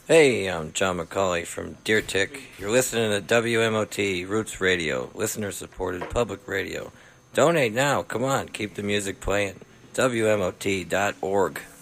Hey, I'm John McCauley from Deer Tick. You're listening to WMOT Roots Radio, listener-supported public radio. Donate now. Come on, keep the music playing. WMOT.org.